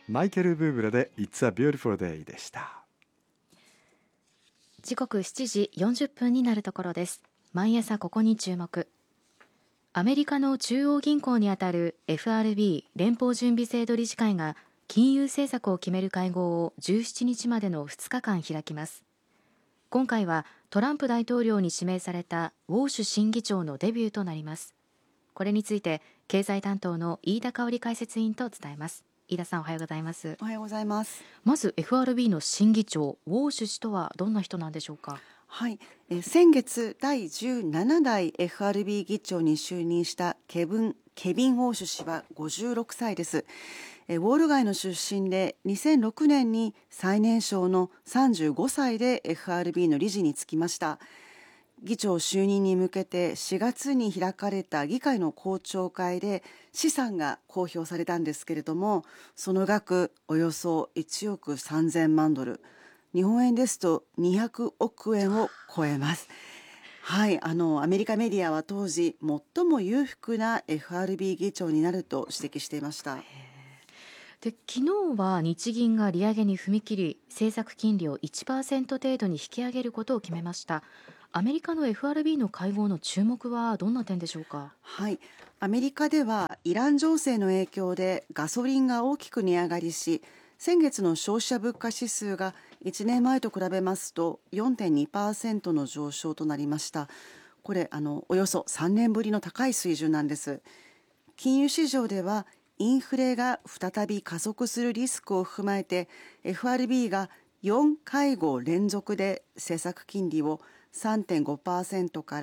マイケル・ブーブラで It's a Beautiful Day でした。 時刻7時40分になるところです。毎朝ここに注目。アメリカの中央銀行にあたる FRB 連邦準備制度理事会が金融政策を決める会合を17日までの2日間開きます。今回はトランプ大統領に指名されたウォーシュ新議長のデビューとなります。これについて経済担当の飯田香織解説委員と伝えます。飯田さん、おはようございます。 おはようございます。 まず FRB の新議長ウォーシュ氏とはどんな人なんでしょうか。 はい、先月第17代 FRB 議長に就任したケビン・ウォーシュ氏は56歳です。ウォール街の出身で2006年に最年少の35歳で FRB の理事に就きました。議長就任に向けて4月に開かれた議会の公聴会で資産が公表されたんですけれども、その額およそ1億3000万ドル、日本円ですと200億円を超えます。はい、アメリカメディアは当時最も裕福な FRB 議長になると指摘していました。 で、昨日は日銀が利上げに踏み切り、政策金利を 1% 程度に引き上げることを決めました。アメリカの FRB の会合の注目はどんな点でしょうか。 はい、アメリカではイラン情勢の影響でガソリンが大きく値上がりし、先月の消費者物価指数が1年前と比べますと 4.2% の上昇となりました。これおよそ3年ぶりの高い水準なんです。金融市場ではインフレが再び加速するリスクを踏まえて FRB が4会合連続で政策金利を 3.5% から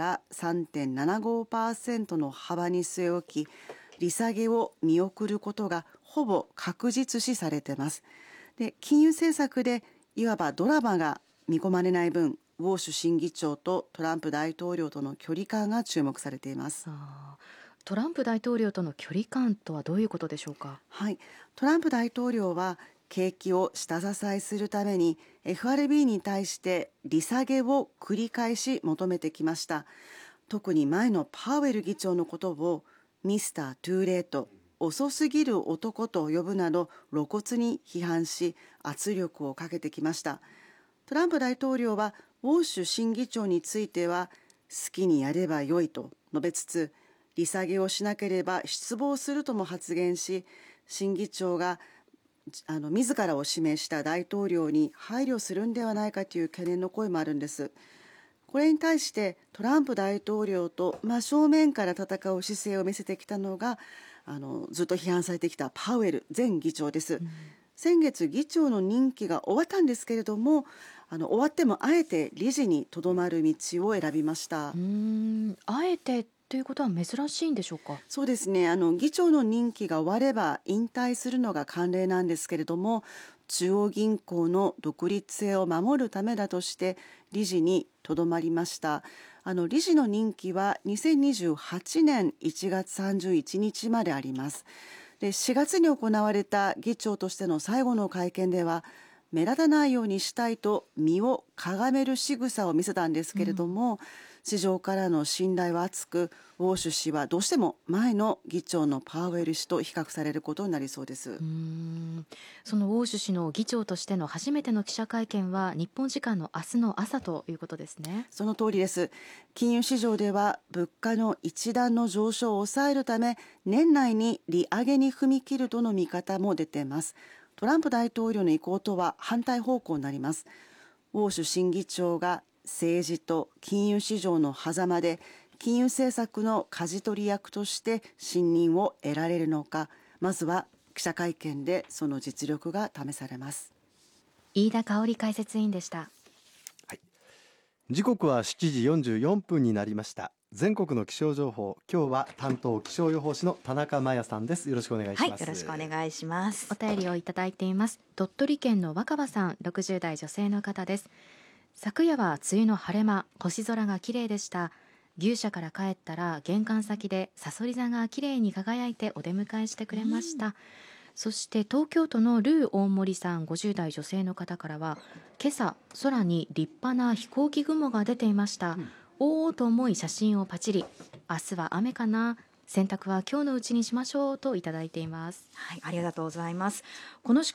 3.75% の幅に据え置き、利下げを見送ることがほぼ確実視されています。で、金融政策でいわばドラマが見込まれない分、ウォーシュ新議長とトランプ大統領との距離感が注目されています。 トランプ大統領との距離感とはどういうことでしょうか。 はい、トランプ大統領は景気を下支えするために FRB に対して利下げを繰り返し求めてきました。特に前のパウエル議長のことをミスター・トゥーレート、遅すぎる男と呼ぶなど露骨に批判し圧力をかけてきました。トランプ大統領はウォーシュ新議長については好きにやればよいと述べつつ、利下げをしなければ失望するとも発言し、新議長が自らを指名した大統領に配慮するんではないかという懸念の声もあるんです。これに対してトランプ大統領と真正面から戦う姿勢を見せてきたのがずっと批判されてきたパウエル前議長です。先月議長の任期が終わったんですけれども、終わってもあえて理事にとどまる道を選びました。 あえてということは珍しいんでしょうか。 そうですね、議長の任期が終われば引退するのが慣例なんですけれども、中央銀行の独立性を守るためだとして理事にとどまりました。理事の任期は2028年1月31日まであります。で、4月に行われた議長としての最後の会見では目立たないようにしたいと身をかがめる仕草を見せたんですけれども、市場からの信頼は厚く、ウォーシュ氏はどうしても前の議長のパウエル氏と比較されることになりそうです。 そのウォーシュ氏の議長としての初めての記者会見は日本時間の明日の朝ということですね。 その通りです。金融市場では物価の一段の上昇を抑えるため年内に利上げに踏み切るとの見方も出ています。トランプ大統領の意向とは反対方向になります。ウォーシュ新議長が政治と金融市場の狭間で金融政策の舵取り役として信任を得られるのか、まずは記者会見でその実力が試されます。 飯田香織解説委員でした。 はい、時刻は7時44分になりました。全国の気象情報、今日は担当気象予報士の田中真也さんです。よろしくお願いします。 はい、よろしくお願いします。 お便りをいただいています。鳥取県の若葉さん、60代女性の方です。昨夜は梅雨の晴れ間、星空が綺麗でした。牛舎から帰ったら玄関先でさそり座が綺麗に輝いてお出迎えしてくれました。そして東京都のルー大森さん、50代女性の方からは、今朝空に立派な飛行機雲が出ていました。おおと思い写真をパチリ。明日は雨かな、洗濯は今日のうちにしましょうといただいています。 はい、ありがとうございます。この時間